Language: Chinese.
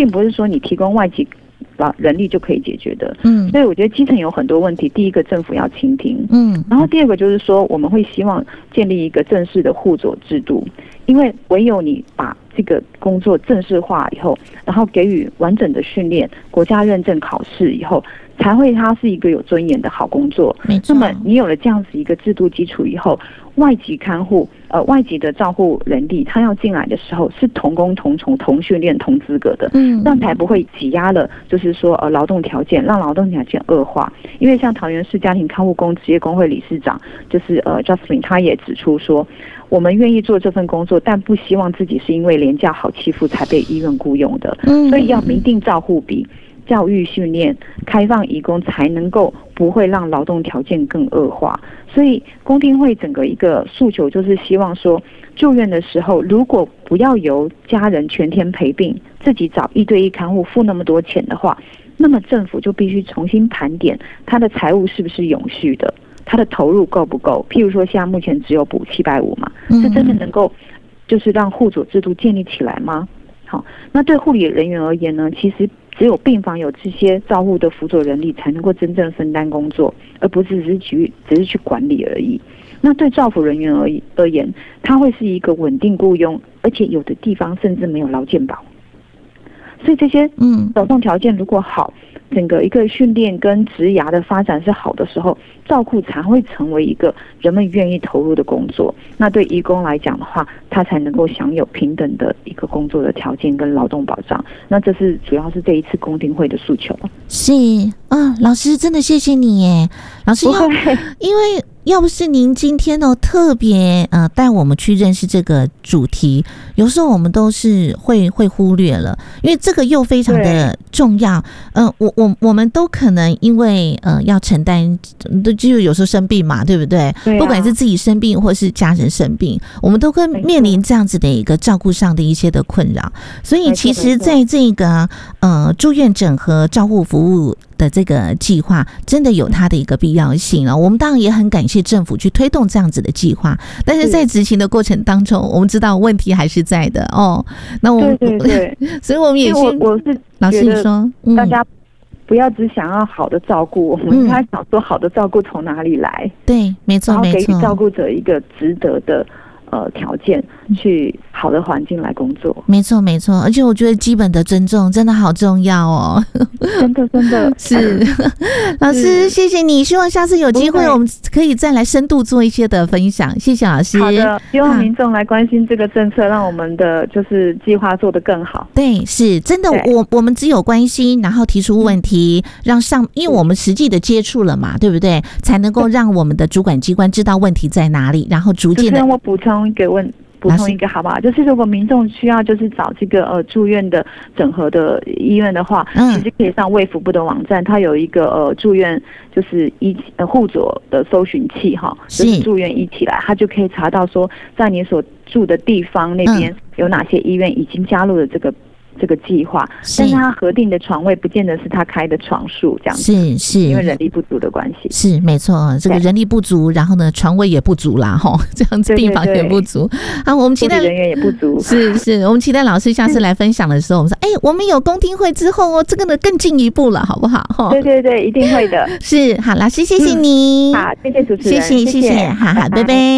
并不是说你提供外籍人力就可以解决的。所以我觉得基层有很多问题，第一个政府要倾听，然后第二个就是说我们会希望建立一个正式的互佐制度，因为唯有你把这个工作正式化以后，然后给予完整的训练、国家认证考试以后，才会它是一个有尊严的好工作。那么你有了这样子一个制度基础以后，外籍看护外籍的照护人力，他要进来的时候是同工同酬、同训练、同资格的，这样才不会挤压了，就是说劳动条件，让劳动条件恶化。因为像桃园市家庭看护工职业工会理事长就是Justin， 他也指出说，我们愿意做这份工作，但不希望自己是因为廉价好欺负才被医院雇佣的，所以要明定照护比、教育训练、开放移工，才能够不会让劳动条件更恶化。所以公听会整个一个诉求就是希望说，住院的时候如果不要由家人全天陪病，自己找1对1看护付那么多钱的话，那么政府就必须重新盘点它的财务是不是永续的，它的投入够不够。譬如说现在目前只有补750嘛，是真的能够就是让互佐制度建立起来吗？好，那对护理人员而言呢，其实只有病房有这些照护的辅佐人力，才能够真正分担工作，而不是只是去管理而已。那对照护人员而言，他会是一个稳定雇佣，而且有的地方甚至没有劳健保。所以这些劳动条件如果好，整个一个训练跟职涯的发展是好的时候，照顾才会成为一个人们愿意投入的工作。那对移工来讲的话，他才能够享有平等的一个工作的条件跟劳动保障。那这是主要是这一次公听会的诉求。 是老师真的谢谢你耶，老师因为要不是您今天特别带我们去认识这个主题，有时候我们都是会忽略了，因为这个又非常的重要。我们都可能因为要承担，就有时候生病嘛，对不对？不管是自己生病或是家人生病，我们都会面临这样子的一个照顾上的一些的困扰。所以其实在这个住院整合照护服务的这个计划真的有它的一个必要性我们当然也很感谢政府去推动这样子的计划，但是在执行的过程当中，我们知道问题还是在的那我们对所以我们也我是老师你说大家不要只想要好的照顾，我们应该想说好的照顾从哪里来？ 对，没错，没错， 然后给予照顾者一个值得的条件，去好的环境来工作。没错，没错，而且我觉得基本的尊重真的好重要真的是老师，谢谢你，希望下次有机会我们可以再来深度做一些的分享。谢谢老师。 好的，希望民众来关心这个政策，让我们的就是计划做得更好。 对，是真的，我们只有关心，然后提出问题，因为我们实际的接触了嘛，对不对？才能够让我们的主管机关知道问题在哪里，然后逐渐的。 我补充一个好不好？就是如果民众需要就是找这个住院的整合的医院的话，其实可以上卫福部的网站，它有一个住院就是互佐的搜寻器就是住院一起来，它就可以查到说在你所住的地方那边有哪些医院已经加入了这个计划，但是他核定的床位不见得是他开的床数，这样子是因为人力不足的关系。 是没错，这个人力不足，然后呢床位也不足啦这样子病房也不足我们期待人员也不足， 是我们期待老师下次来分享的时候，我们说我们有公听会之后这个呢更进一步了，好不好对，一定会的。 是好，老师谢谢你， 好，谢谢主持人， 谢谢，好，拜拜。